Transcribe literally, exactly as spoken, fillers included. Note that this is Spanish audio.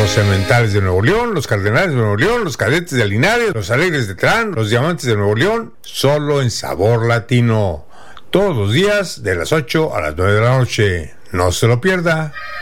Los Cementales de Nuevo León, los Cardenales de Nuevo León, los Cadetes de Linares, los Alegres de Terán, los Diamantes de Nuevo León, solo en Sabor Latino. Todos los días de las ocho a las nueve de la noche. No se lo pierda.